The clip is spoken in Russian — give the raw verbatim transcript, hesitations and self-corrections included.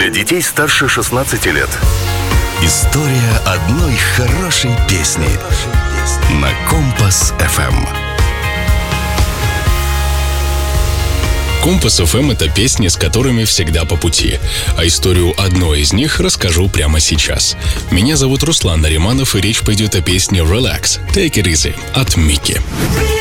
для детей старше шестнадцати лет. История одной хорошей песни на Компас эф эм. Компас эф эм — это песни, с которыми всегда по пути. А историю одной из них расскажу прямо сейчас. Меня зовут Руслан Нариманов, и речь пойдет о песне «Relax, Take it easy» от Мики.